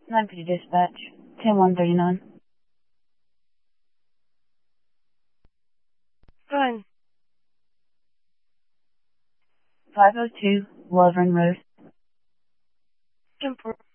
9PD Dispatch, 10139. Run. 502 Wolverine Road. 10-4.